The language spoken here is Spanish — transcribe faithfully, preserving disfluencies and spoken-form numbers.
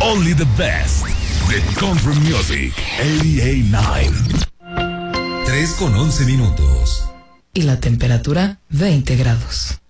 Only the best. The Country Music ochenta y nueve. tres con once minutos. Y la temperatura veinte grados.